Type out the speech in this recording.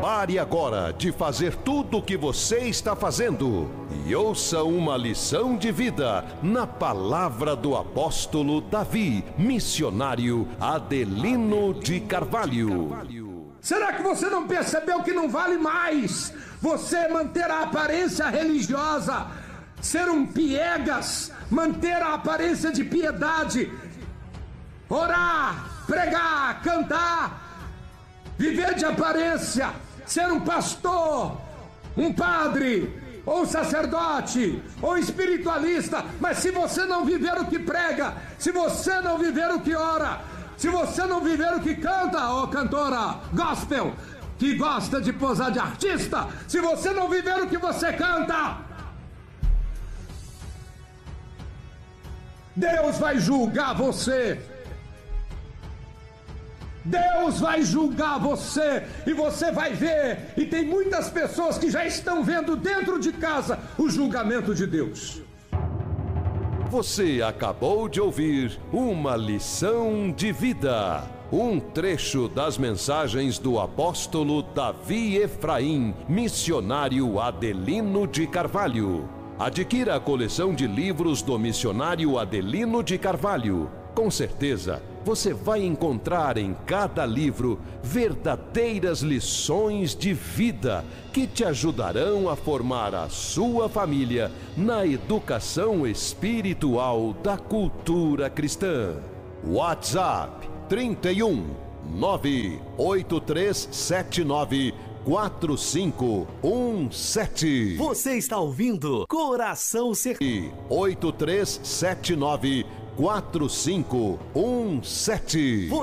Pare agora de fazer tudo o que você está fazendo e ouça uma lição de vida na palavra do apóstolo Davi, missionário Adelino de Carvalho. Será que você não percebeu que não vale mais você manter a aparência religiosa, ser um piegas, manter a aparência de piedade, orar, pregar, cantar, viver de aparência, ser um pastor, um padre, ou sacerdote, ou espiritualista, mas se você não viver o que prega, se você não viver o que ora, se você não viver o que canta, ó cantora gospel, que gosta de posar de artista, se você não viver o que você canta, Deus vai julgar você. Deus vai julgar você e você vai ver, e tem muitas pessoas que já estão vendo dentro de casa o julgamento de Deus. Você acabou de ouvir uma lição de vida, um trecho das mensagens do apóstolo Davi Efraim, missionário Adelino de Carvalho. Adquira a coleção de livros do missionário Adelino de Carvalho. Com certeza, você vai encontrar em cada livro verdadeiras lições de vida que te ajudarão a formar a sua família na educação espiritual da cultura cristã. WhatsApp 31 98379 4517. Você está ouvindo Coração Cercado. 8379 4517.